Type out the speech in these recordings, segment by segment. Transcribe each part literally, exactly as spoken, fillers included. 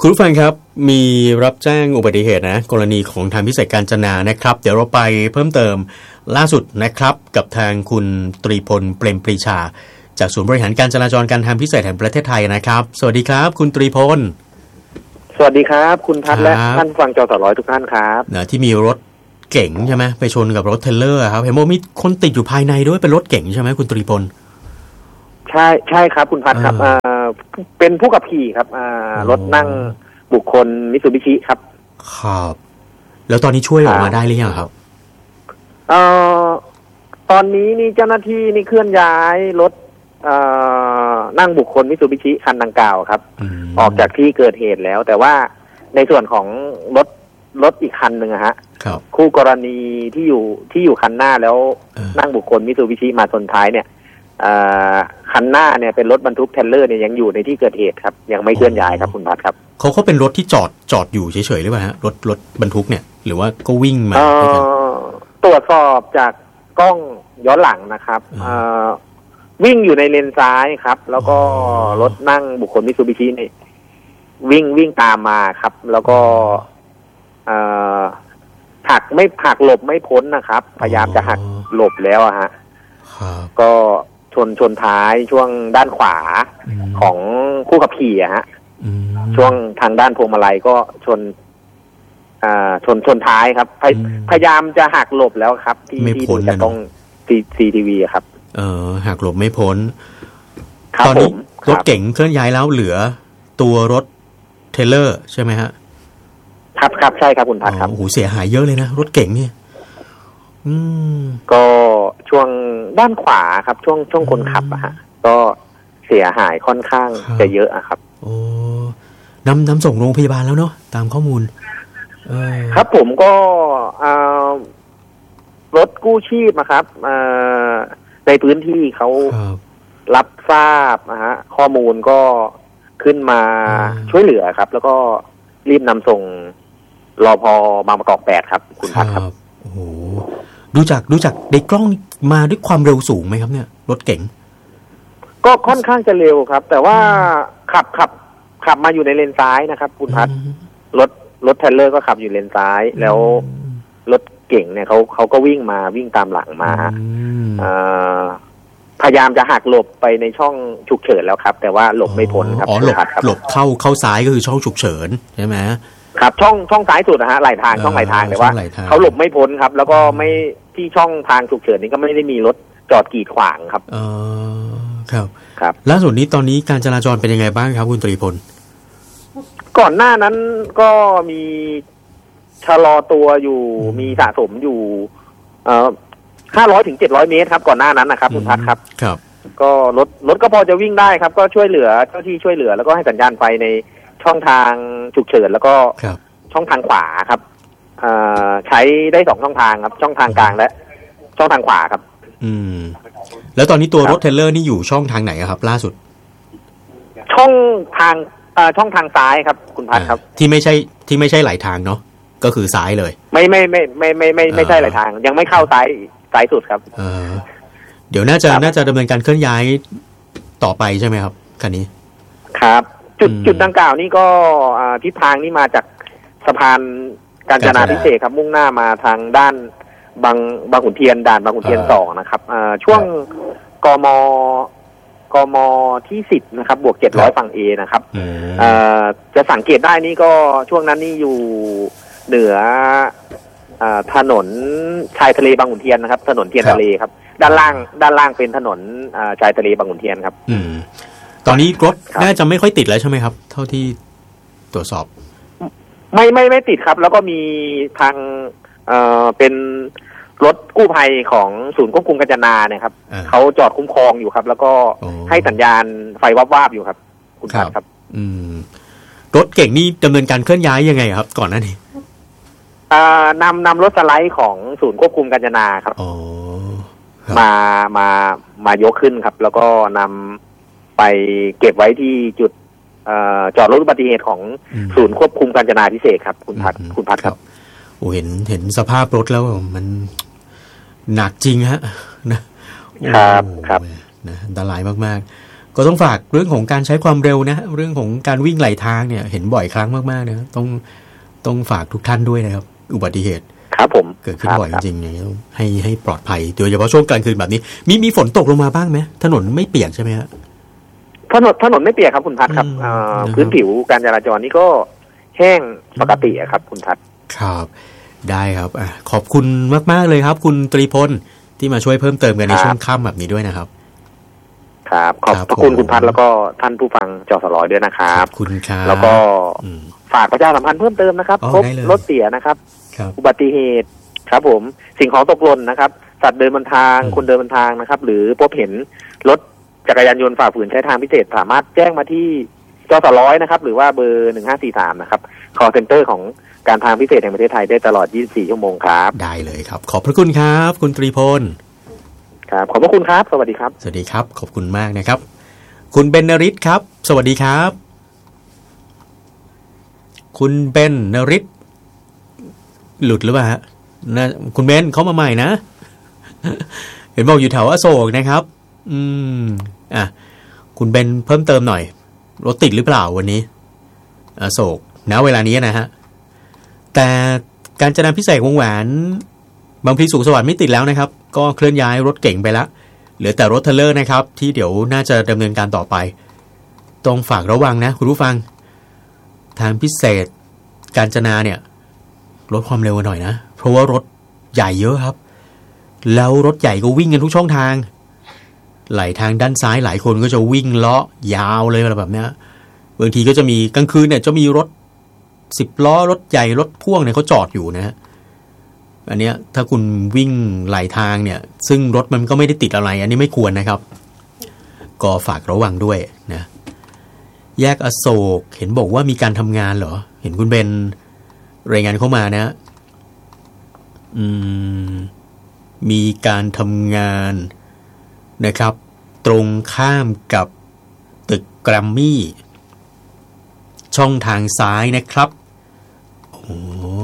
คุณผู้ฟังครับมีรับแจ้งอุบัติเหตุนะกรณีของทางพิเศษกาญจนานะครับเดี๋ยวเราไปเพิ่มเติมล่าสุดนะครับกับทางคุณตรีพลเปรมปรีชาจากศูนย์บริหารการจราจรการทางพิเศษแห่งประเทศไทยนะครับสวัสดีครับคุณตรีพลสวัสดีครับคุณพัฒน์และท่านฟังจสร้อยทุกท่านครับนะที่มีรถเก๋งใช่ไหมไปชนกับรถเทรลเลอร์ครับเห็นว่ามีคนติดอยู่ภายในด้วยเป็นรถเก๋งใช่ไหมคุณตรีพลใช่ใช่ครับคุณพัฒน์ครับอ่าเป็นผู้ขับขี่ครับอ่ารถนั่งบุคคลมิตซูบิชิครับครับแล้วตอนนี้ช่วยออกมาได้หรือยังครับเอ่อตอนนี้นี่เจ้าหน้าที่นี่เคลื่อนย้ายรถเอ่อนั่งบุคคลมิตซูบิชิคันดังกล่าวครับออกจากที่เกิดเหตุแล้วแต่ว่าในส่วนของรถรถอีกคันหนึ่งฮะคู่กรณีที่อยู่ที่อยู่คันหน้าแล้วนั่งบุคคลมิตซูบิชิมาชนท้ายเนี่ยคันหน้าเนี่ยเป็นรถบรรทุกเทรลเลอร์เนี่ยยังอยู่ในที่เกิดเหตุครับยังไม่เคลื่อนย้ายครับคุณพัฒน์ครับเขาเขาเป็นรถที่จอดจอดอยู่เฉยๆหรือเปล่าฮะรถรถบรรทุกเนี่ยหรือว่าก็วิ่งมาตรวจสอบจากกล้องย้อนหลังนะครับวิ่งอยู่ในเลนซ้ายครับแล้วก็รถนั่งบุคคลมิตซูบิชินี่วิ่งวิ่งตามมาครับแล้วก็หักไม่หักหลบไม่พ้นนะครับพยายามจะหักหลบแล้วอะฮะก็ชนชนท้ายช่วงด้านขวาของผู้ขับขี่อะฮะช่วงทางด้านพวงมาลัยก็ชนอ่าชนชนท้ายครับพยพยายามจะหักหลบแล้วครับที่ที่ดูจะต้องซีทีวีครับเออหักหลบไม่พ้นตอนนี้รถเก๋งเคลื่อนย้ายแล้วเหลือตัวรถเทรลเลอร์ใช่ไหมฮะครับครับใช่ครับคุณพัฒน์ครับโอ้โหเสียหายเยอะเลยนะรถเก๋งเนี่ยอืมก็ช่วงด้านขวาครับช่วงช่วงคนขับอะฮะก็เสียหายค่อนข้างจะเยอะอะครับโอ้นำนำส่งโรงพยาบาลแล้วเนาะตามข้อมูลครับผมก็รถกู้ชีพนะครับในพื้นที่เขารับทราบนะฮะข้อมูลก็ขึ้นมาช่วยเหลือครับแล้วก็รีบนำส่งรพ.บางประกอบแปดครับคุณพัฒน์ครับโอ้โหดูจากดูจากในกล้องมาด้วยความเร็วสูงไหมครับเนี่ยรถเก๋งก็ค่อนข้างจะเร็วครับแต่ว่าขับขับขับมาอยู่ในเลนซ้ายนะครับคุณพัฒน์รถรถเทรลเลอร์ก็ขับอยู่เลนซ้ายแล้วรถเก๋งเนี่ยเขาเขาก็วิ่งมาวิ่งตามหลังมาพยายามจะหักหลบไปในช่องฉุกเฉินแล้วครับแต่ว่าหลบไม่พ้นครับอ๋อหลบหลบเข้าเข้าซ้ายก็คือช่องฉุกเฉินใช่ไหมครับช่องช่องซ้ายสุดนะฮะไหลทางช่องไหลทางแต่ว่าเขาหลบไม่พ้นครับแล้วก็ไม่ที่ช่องทางฉุกเฉินนี้ก็ไม่ได้มีรถจอดกีดขวางครับอ๋อครับครับล่าสุดนี้ตอนนี้การจราจรเป็นยังไงบ้างครับคุณตรีพลก่อนหน้านั้นก็มีชะลอตัวอยู่มีสะสมอยู่เอ่อห้าร้อยถึงเจ็ดร้อยเมตรครับก่อนหน้านั้นนะครับคุณพัฒน์ครับครับก็รถรถก็พอจะวิ่งได้ครับก็ช่วยเหลือเจ้าที่ช่วยเหลือแล้วก็ให้สัญญาณไฟในช่องทางฉุกเฉินแล้วก็ช่องทางขวาครับใช้ได้สองช่องทางครับช่องทางกลางและช่องทางขวาครับอืมแล้วตอนนี้ตัวรถเทรลเลอร์นี่อยู่ช่องทางไหนครับล่าสุดช่องทางช่องทางซ้ายครับคุณพัฒน์ครับที่ไม่ใช่ที่ไม่ใช่ไหลทางเนาะก็คือซ้ายเลยไม่ไม่ไม่ไม่ไม่ไม่ไม่ใช่ไหลทางยังไม่เข้าซ้ายซ้ายสุดครับเออเดี๋ยวน่าจะน่าจะดำเนินการเคลื่อนย้ายต่อไปใช่ไหมครับคันนี้ครับจุดจุดดังกล่าวนี่ก็ทิศทางนี่มาจากสะพานกาญจนาภิเษกครับมุ่งหน้ามาทางด้านบางบางขุนเทียนด่านบางขุนเทียนสองนะครับช่วงกมกมที่สิบนะครับบวกเจ็ดร้อยฝั่งเอนะครับจะสังเกตได้นี่ก็ช่วงนั้นนี่อยู่เหนือถนนชายทะเลบางขุนเทียนนะครับถนนเทียนทะเลครับด้านล่างด้านล่างเป็นถนนชายทะเลบางขุนเทียนครับอืมตอนนี้รถน่าจะไม่ค่อยติดแล้วใช่ไหมครับเท่าที่ตรวจสอบไม่ไม่ไม่ติดครับแล้วก็มีทางเอ่อเป็นรถกู้ภัยของศูนย์ควบคุมกาญจนาเนี่ยครับเขาจอดคุ้มครองอยู่ครับแล้วก็ให้สัญญาณไฟวับวาบอยู่ครับคุณพัฒน์ครับอืมรถเก่งนี่ดำเนินการเคลื่อนย้ายยังไงครับก่อนหน้านี้อ่านำนำรถสไลด์ของศูนย์ควบคุมกาญจนาครับอ๋อมามามายกขึ้นครับแล้วก็นำไปเก็บไว้ที่จุดจอดรถอุบัติเหตุของศูนย์ควบคุมกาญจนาภิเษกครับคุณพัฒน์คุณพัฒน์ครับโอ้เห็นเห็นสภาพรถแล้วมันหนักจริงฮะนะครับครับนะอันตรายมากๆก็ต้องฝากเรื่องของการใช้ความเร็วนะเรื่องของการวิ่งไหลทางเนี่ยเห็นบ่อยครั้งมากๆนะต้องต้องฝากทุกท่านด้วยนะครับอุบัติเหตุครับผมเกิดขึ้นบ่อยจริงๆอย่างนี้ให้ให้ปลอดภัยโดยเฉพาะช่วงกลางคืนแบบนี้มีมีฝนตกลงมาบ้างไหมถนนไม่เปียกใช่ไหมฮะถนนถนนไม่เปียกครับคุณพัดครับพื้นผิวการจราจรนี่ก็แห้งปกติครับคุณพัดครับได้ครับขอบคุณมากๆเลยครับคุณตรีพลที่มาช่วยเพิ่มเติมกันในช่วงค่ำแบบนี้ด้วยนะครับครับขอบพระคุณคุณพัดแล้วก็ท่านผู้ฟังจสร้อยด้วยนะครับขอบคุณครับแล้วก็ฝากประชาสัมพันธ์เพิ่มเติมนะครับพบรถเสียนะครับอุบัติเหตุครับผมสิ่งของตกหล่นนะครับสัตว์เดินบนทางคนเดินบนทางนะครับหรือพบเห็นรถจักรยานยนต์ฝ่าฝืนใช้ทางพิเศษสามารถแจ้งมาที่จสร้อยนะครับหรือว่าเบอร์หนึ่งห้าสี่สามนะครับ call center ของการทางพิเศษแห่งประเทศไทยได้ตลอดยี่สิบสี่ชั่วโมงครับได้เลยครับขอบพระคุณครับคุณตรีพลครับขอบพระคุณครับสวัสดีครับสวัสดีครับขอบคุณมากนะครับคุณเบนนฤทธิ์ครับสวัสดีครับคุณเบนนฤทธิ์หลุดหรือเปล่าฮะนะคุณเบนเข้ามาใหม่นะเห็นบอกอยู่แถวอโศกนะครับอืมอ่ะคุณเบนเพิ่มเติมหน่อยรถติดหรือเปล่าวันนี้อโศกณเวลานี้นะฮะแต่การจนาพิเศษวงแหวนบางพลีสุขสวัสดิ์ไม่ติดแล้วนะครับก็เคลื่อนย้ายรถเก๋งไปแล้วเหลือแต่รถเทรลเลอร์นะครับที่เดี๋ยวน่าจะดำเนินการต่อไปต้องฝากระวังนะคุณผู้ฟังทางพิเศษกาญจนาเนี่ยลดความเร็วหน่อยนะเพราะว่ารถใหญ่เยอะครับแล้วรถใหญ่ก็วิ่งกันทุกช่องทางไหลทางด้านซ้ายหลายคนก็จะวิ่งเลาะยาวเลยแบบเนี้ยบางทีก็จะมีกลางคืนเนี่ยจะมีรถสิบล้อรถใหญ่รถพ่วงเนี่ยเขาจอดอยู่นะฮะอันเนี้ยถ้าคุณวิ่งไหลทางเนี่ยซึ่งรถมันก็ไม่ได้ติดอะไรอันนี้ไม่ควรนะครับก็ฝากระวังด้วยนะแยกอโศกเห็นบอกว่ามีการทำงานเหรอเห็นคุณเบนรายงานเข้ามานะอืมมีการทำงานนะครับตรงข้ามกับตึกแกรมมี่ช่องทางซ้ายนะครับโอ้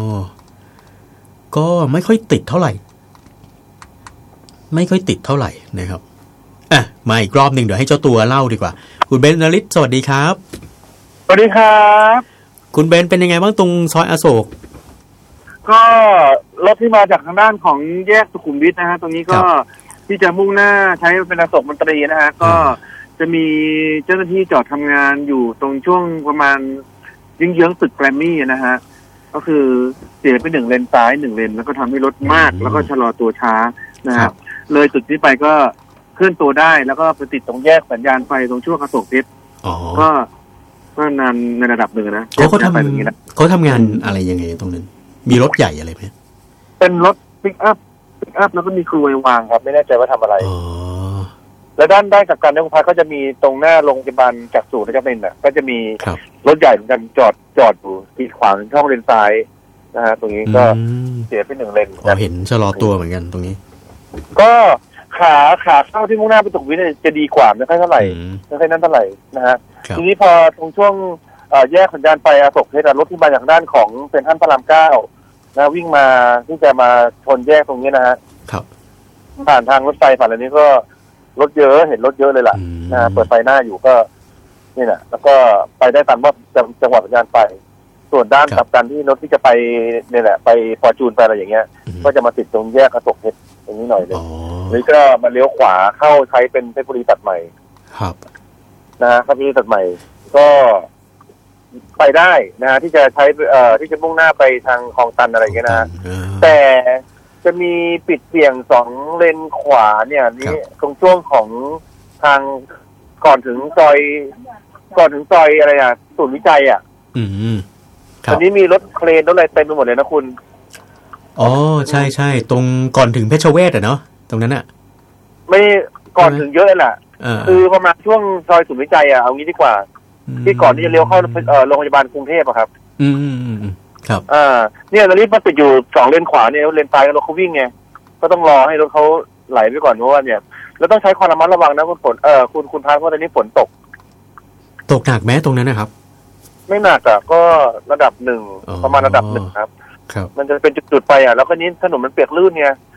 ก็ไม่ค่อยติดเท่าไหร่ไม่ค่อยติดเท่าไหร่นะครับอ่ะมาอีกรอบหนึ่งเดี๋ยวให้เจ้าตัวเล่าดีกว่าคุณเบนนฤทธิ์สวัสดีครับสวัสดีครับคุณเบนเป็นยังไงบ้างตรงซอยอโศกก็รถที่มาจากทางด้านของแยกสุขุมวิทนะฮะตรงนี้ก็ที่จะมุ่งหน้าใช้เป็นอโศกมนตรีนะฮะก็จะมีเจ้าหน้าที่จอดทำงานอยู่ตรงช่วงประมาณเยื้องๆตึกแกรมมี่นะฮะก็คือเสียไปหนึ่งเลนซ้ายหนึ่งเลนแล้วก็ทำให้รถมากแล้วก็ชะลอตัวช้านะครับเลยจุดนี้ไปก็เคลื่อนตัวได้แล้วก็ไปติดตรงแยกสัญญาณไฟตรงช่วงอโศกเพชรก็ก็นานในระดับหนึ่งนะเขาเขาทำเขาทำงานอะไรยังไงตรงนั้นมีรถใหญ่อะไรไหมเป็นรถปิกอัพปิกอัพแล้วก็มีครูวางครับไม่แน่ใจว่าทำอะไรแล้วด้านด้านกับการนครพัฒน์ก็จะมีตรงหน้าโรงพยาบาลจักษุนะครับเป็นน่ะก็จะมีรถใหญ่เหมือนกันจอดจอดอยู่กีดขวางช่องเลนซ้ายนะฮะตรงนี้ก็เสียไปหนึ่งเลนอ๋อเห็นชะลอตัวเหมือนกันตรงนี้ก็ขาขาเข้าที่มุ่งหน้าไปสุขุมวิทจะดีกว่าไม่ค่อยเท่าไหร่ไม่ค่อยนั้นเท่าไหร่นะฮะทีนี้พอตรงช่วงแยกสัญญาณไฟอโศกเพชรรถที่มาจากด้านของเซ็นทรัลพระรามเก้านะวิ่งมาที่จะมาชนแยกตรงนี้นะฮะครับผ่านทางรถไฟผ่านอันนี้ก็รถเยอะเห็นรถเยอะเลยล่ะนะเปิดไฟหน้าอยู่ก็นี่แหละแล้วก็ไปได้ตามว่าจังหวะสัญญาณไฟส่วนด้านกับการที่รถที่จะไปเนี่ยแหละไปฟอร์จูนไปอะไรอย่างเงี้ยก็จะมาติดตรงแยกอโศกเพชรตรงนี้หน่อยนึงหรือก็มาเลี้ยวขวาเข้าใช้เป็นเพชรบุรีตัดใหม่ครับนะเพชรบุรีตัดใหม่ก็ไปได้นะที่จะใช้เอ่อที่จะมุ่งหน้าไปทางคลองตันอะไรเงี้ยนะแต่จะมีปิดเบี่ยงสองเลนขวาเนี่ยนี่ตรงช่วงของทางก่อนถึงซอยก่อนถึงซอยอะไรอ่ะศูนย์วิจัยอ่ะอืมตอนนี้มีรถเครนรถอะไรเต็มไปหมดเลยนะคุณอ๋อใช่ใช่ตรงก่อนถึงเพชรเวชอ่ะเนาะตรงนั้นอ่ะไม่ก่อนถึงเยอะเลยแหละคือประมาณช่วงซอยศูนย์วิจัยอ่ะเอางี้ดีกว่าที่ก่อนที่จะเลี้ยวเข้าเอ่อโรงพยาบาลกรุงเทพอะครับอืมครับอ่าเนี่ยตอนนี้มันติดอยู่สองเลนขวาเนี่ยเลนซ้ายรถเขาวิ่งไงก็ต้องรอให้รถเขาไหลไปก่อนเพราะว่าเนี่ยแล้วต้องใช้ความระมัดระวังนะคุณฝนเออคุณคุณพาเพราะตอนนี้ฝนตกตกหนักแม้ตรงนั้นนะครับไม่หนักอ่ะก็ระดับหนึ่งประมาณระดับหนึ่งครับครับมันจะเป็นจุดๆไปอ่ะแล้วก็นี้ถนนมันเปียกลื่นไง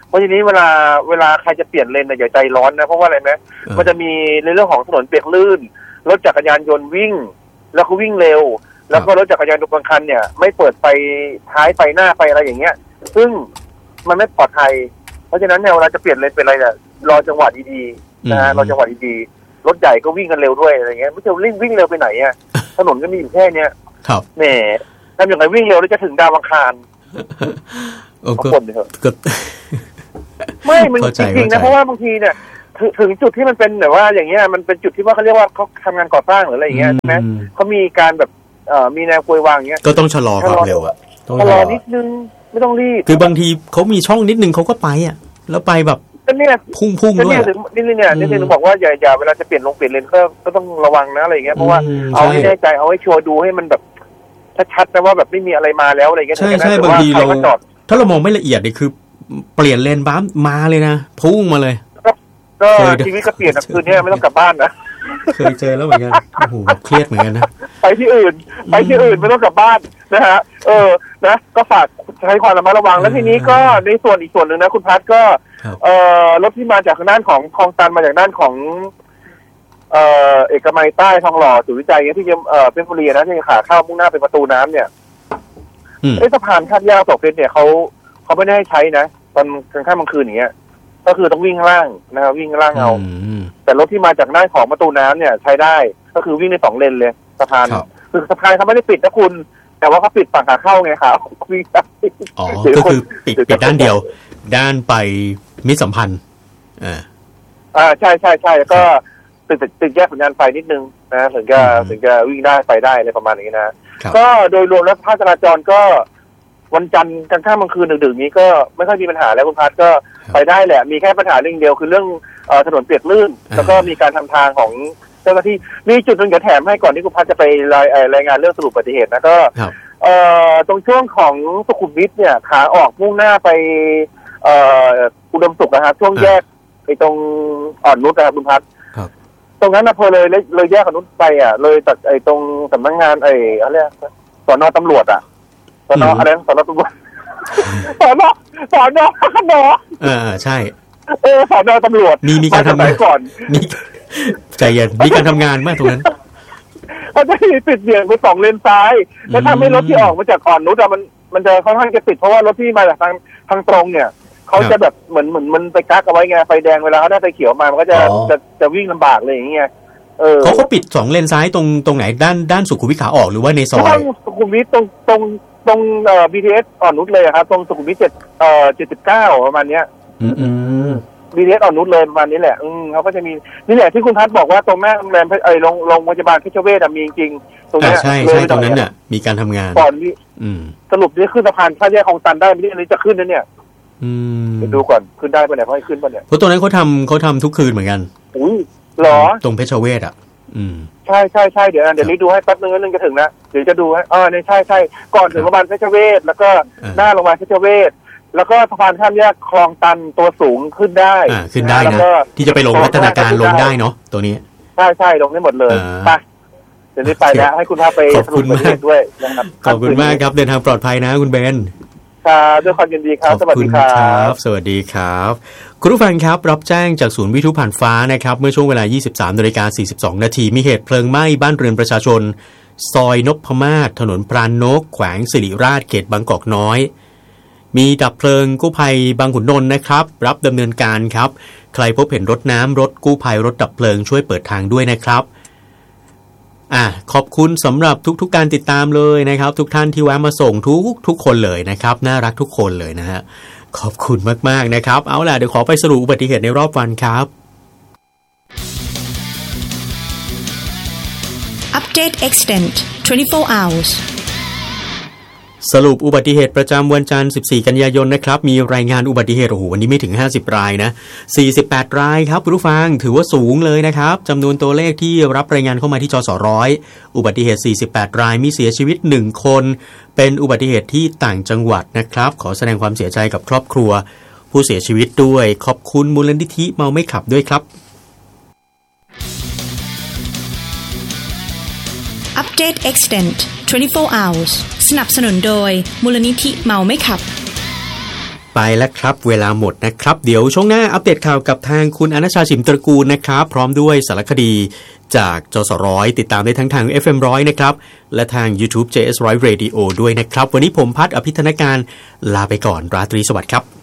เพราะทีนี้เวลาเวลาใครจะเปลี่ยนเลนเนี่ยอย่าใจร้อนนะเพราะว่าอะไรไหมมันจะมีในเรื่องของถนนเปียกลื่นรถจักรยานยนต์วิ่งแล้วก็วิ่งเร็วแล้วก็รถจักรยานยนต์บางคันเนี่ยไม่เปิดไฟท้ายไฟหน้าไฟอะไรอย่างเงี้ยซึ่งมันไม่ปลอดภัยเพราะฉะนั้นเนี่ยเวลาจะเปลี่ยนเลนเป็นอะไรเนี่ยรอจังหวะดีๆนะฮะรอจังหวะดีๆรถใหญ่ก็วิ่งกันเร็วด้วยอะไรเงี้ยไม่จะวิ่งวิ่งเร็วไปไหนอ่ะถนนก็มีอยู่แค่เนี้ยแหมทำอย่างไรวิ่งเร็วแล้วจะถึงดาวอังคารก็ก็ไม่มันจริงๆนะเพราะว่าบางทีเนี่ยถึงจุดที่มันเป็นแบบว่าอย่างเงี้ยมันเป็นจุดที่ว่าเขาเรียกว่าเขาทำงานก่อสร้างหรืออะไรอย่างเงี้ยใช่ไหมเขามีการแบบเอ่อมีแนวกลวยวางเงี้ยก็ต้องชะลอความเร็วอ่ะต้องชะลอนิดนึงไม่ต้องรีบคือบางทีเขามีช่องนิดนึงเขาก็ไปอ่ะแล้วไปแบบเนี่ยพุ่งๆด้วยนี่นี่เนี่ยนี่นี่บอกว่าอย่าอย่าเวลาจะเปลี่ยนลงเปลี่ยนเลนก็ก็ต้องระวังนะอะไรอย่างเงี้ยเพราะว่าเอาให้แน่ใจเอาให้ชัวร์ดูให้มันแบบชัดๆนะว่าแบบไม่มีอะไรมาแล้วอะไรเงี้ยใช่ใช่บางทีเราถ้าเรามองไม่ละเอียดเนี่ยคือเปลี่ยนเลนบ้ามมาเลยนะพุ่งมาเลยก็ชีวิตก็เปลี่ยนคืนนี้ไม่ต้องกลับบ้านนะเคยเจอแล้วเหมือนกันโอ้โหเครียดเหมือนกันนะไปที่อื่นไปที่อื่นไม่ต้องกลับบ้านนะฮะเออนะก็ฝากใช้ความระมัดระวังแล้วทีนี้ก็ในส่วนอีกส่วนหนึ่งนะคุณพัฒน์ก็เอ่อรถที่มาจากด้านของคลองตันมาจากด้านของเอ่อเอกมัยใต้ทองหล่อศูนย์วิจัยที่เอ่อเป็นบุรีนะที่ขาเข้ามุ่งหน้าไปประตูน้ำเนี่ยไอ้สะพานข้ามแยกตกเพชรเนี่ยเขาเขาไม่ได้ให้ใช้นะตอนกลางค่ำกลางคืนอย่างเงี้ยก็คือต้องวิ่งล่างนะครับวิ่งล่างเอาแต่รถที่มาจากด้านของประตูน้ำเนี่ยใช้ได้ก็คือวิ่งในสองเลนเลยสะพานคือสะพานเขาไม่ได้ปิดนะคุณแต่ว่าเขาปิดฝั่งขาเข้าไงครับวิ่งอ๋อก็คือปิดปิดด้านเดียวด้านไปมิตรสัมพันธ์อ่าอ่าใช่ใช่ใช่แล้วก็ติดติดแยกสัญญาณไฟนิดนึงนะถึงจะถึงจะวิ่งได้ไปได้อะไรประมาณนี้นะก็โดยรวมแล้วภาคจราจรก็วันจันทร์กลางค่ำกลางคืนดึกๆนี้ก็ไม่ค่อยมีปัญหาแล้วคุณพัฒน์ก็ไปได้แหละมีแค่ปัญหาเรื่องเดียวคือเรื่องเอ่อถนนเปียกลื่นแล้วก็มีการทำทางของเจ้าหน้าที่มีจุดนึงจะแถมให้ก่อนที่คุณพัฒน์จะไปรายรายงานเรื่องสรุปอุบัติเหตุนะก็เอ่อตรงช่วงของสุขุมวิทเนี่ยขาออกมุ่งหน้าไปเอ่ออุดมสุขนะครับช่วงแยกไอ้ตรงอ่อนนุชนะครับคุณพัฒน์ตรงนั้นนะพอเลยเลยแยกอ่อนนุชไปอ่ะเลยตัดไอ้ตรงสำนักงานไอ้อะไรสน.ตำรวจอ่ะสน.อะไรสน.ตำรวจสน.สน.ขนอเออใช่เออสน.ตำรวจมีมีการทำงานก่อนมีใจเย็นมีการทำงานมากตรงนั้นเขาจะติดเบี่ยงไปสองเลนซ้ายแล้วทำให้รถที่ออกมาจากอ่อนนุชมันมันจะค่อนข้างจะติดเพราะว่ารถที่มาจากทางทางตรงเนี่ยเขาจะแบบเหมือนเหมือนมันไปกักเอาไว้ไงไฟแดงเวลาเขาได้ไฟเขียวมามันก็จะจะจะวิ่งลำบากเลยอย่างเงี้ยเออเขาเขาปิดสองเลนซ้ายตรงตรงไหนด้านด้านสุขุมวิทขาออกหรือว่าในซอยสุขุมวิทตรงตรงตรงเอ่อ บี ที เอส อ่อนนุชเลยครับตรงสุขุมวิทเจ็ดเอ่อเจ็ดสิบเก้าประมาณเนี้ยอืมอืมบี ที เอส อ่อนนุชเลยประมาณนี้แหละอืมเขาก็จะมีนี่แหละที่คุณพัฒน์บอกว่าตรงแม่โรงแรมเอ่ยโรงโรงพยาบาลเพชรเวชมีจริงตรงนี้ใช่ใช่ตรงนั้นน่ะมีการทำงานก่อนนี้สรุปนี่ขึ้นสะพานข้ามแยกคลองตันได้ไม่ได้เลยจะขึ้นนะเนี่ยอืมไปดูก่อนขึ้นได้ป่ะเนี่ยเขาให้ขึ้นป่ะเนี่ยเพราะตรงนั้นเขาทำเขาทำทุกคืนเหมือนกันอุ้ยหรอตรงเพชรเวชอ่ะอืมใช่ใช่ใช่เดี๋ยวเดี๋ยวนี้ดูให้แป๊บนึงนึงจะถึงนะเดี๋ยวจะดูให้อ๋อเนี่ยใช่ใช่ก่อนถึงโรงพยาบาลเพชรเวชแล้วก็หน้าโรงพยาบาลเพชรเวชแล้วก็สะพานข้ามแยกคลองตันตัวสูงขึ้นได้อ่าขึ้นได้นะที่จะไปลงพัฒนาการลงได้เนาะตัวนี้ใช่ใช่ลงได้หมดเลยไปเดี๋ยวนี้ไปแล้วให้คุณพาไปขอบคุณมากด้วยนะครับขอบคุณมากครับเดินทางปลอดภัยนะคุณเบนครับด้วยความยินดีครับสวัสดีครับสวัสดีครับคุณผู้ฟังครับรับแจ้งจากศูนย์วิทยุผ่านฟ้านะครับเมื่อช่วงเวลา ยี่สิบสามนาฬิกาสี่สิบสองนาทีมีเหตุเพลิงไหม้บ้านเรือนประชาชนซอยนพมาศถนนพรานนกแขวงสิริราชเขตบางกอกน้อยมีดับเพลิงกู้ภัยบางขุนนนท์นะครับรับดำเนินการครับใครพบเห็นรถน้ำรถกู้ภัยรถดับเพลิงช่วยเปิดทางด้วยนะครับอ่ะขอบคุณสำหรับทุกๆการติดตามเลยนะครับทุกท่านที่แวะมาส่งทุกทุกคนเลยนะครับน่ารักทุกคนเลยนะฮะขอบคุณมากๆนะครับเอาล่ะเดี๋ยวขอไปสรุปอุบัติเหตุในรอบวันครับอัปเดต Extend ยี่สิบสี่ hours สรุปอุบัติเหตุประจำวันจันทร์สิบสี่กันยายนนะครับมีรายงานอุบัติเหตุโอ้โหวันนี้ไม่ถึงห้าสิบรายนะสี่สิบแปดรายครับคุณผู้ฟังถือว่าสูงเลยนะครับจำนวนตัวเลขที่รับรายงานเข้ามาที่จสร้อยอุบัติเหตุสี่สิบแปดรายมีเสียชีวิตหนึ่งคนเป็นอุบัติเหตุที่ต่างจังหวัดนะครับขอแสดงความเสียใจกับครอบครัวผู้เสียชีวิตด้วยขอบคุณมูลนิธิเมาไม่ขับด้วยครับอัปเดต Extend ยี่สิบสี่ hours สนับสนุนโดยมูลนิธิเมาไม่ขับไปแล้วครับเวลาหมดนะครับเดี๋ยวช่วงหน้าอัปเดตข่าวกับทางคุณอนัชชา ฉิมตระกูลนะครับพร้อมด้วยสารคดีจากจสร้อยติดตามได้ทั้งทาง เอฟ เอ็ม หนึ่งร้อย นะครับและทาง YouTube เจ เอส หนึ่งร้อย Radio ด้วยนะครับวันนี้ผมพัฒน์อภิธนการลาไปก่อนราตรีสวัสดิ์ครับ